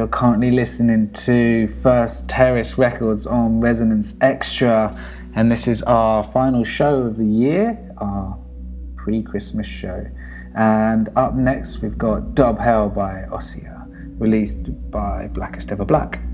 You're currently listening to First Terrace Records on Resonance Extra, and this is our final show of the year, our pre-Christmas show. And up next we've got Dub Hell by Ossia, released by Blackest Ever Black.